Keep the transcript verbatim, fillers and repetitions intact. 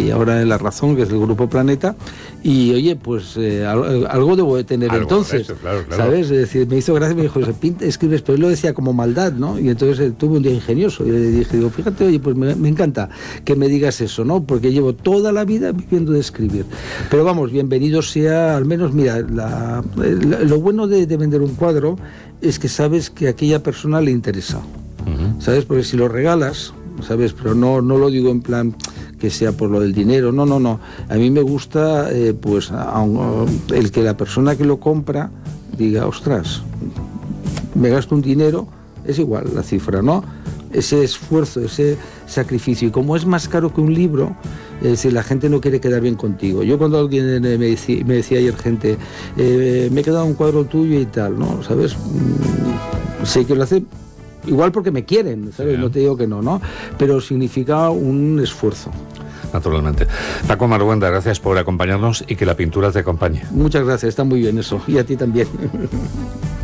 estoy ahora en La Razón, que es el Grupo Planeta, y oye, pues eh, algo debo de tener algo entonces, eso, claro, claro. ¿Sabes? Es decir, me hizo gracia, me dijo, pinta, escribes, pero él lo decía como maldad, ¿no? Y entonces eh, tuve un día ingenioso, y le dije, digo, fíjate, oye, pues me, me encanta que me digas eso, ¿no? Porque llevo toda la vida viviendo de escribir. Pero vamos, bienvenido sea, al menos, mira, la, la, lo bueno de, de vender un cuadro es que sabes que a aquella persona le interesa, uh-huh. ¿Sabes? Porque si lo regalas, ¿sabes? Pero no, no lo digo en plan que sea por lo del dinero, no, no, no. A mí me gusta, eh, pues, a, a, el que la persona que lo compra diga, ostras, me gasto un dinero, es igual la cifra, ¿no? Ese esfuerzo, ese sacrificio. Y como es más caro que un libro, es decir, la gente no quiere quedar bien contigo. Yo cuando alguien me decía, me decía ayer gente, eh, me he quedado un cuadro tuyo y tal, ¿no? ¿Sabes? Mm, sé que lo hace igual porque me quieren, ¿sabes? Sí. No te digo que no, ¿no? Pero significa un esfuerzo. Naturalmente. Paco Marguenda, gracias por acompañarnos y que la pintura te acompañe. Muchas gracias, está muy bien eso. Y a ti también.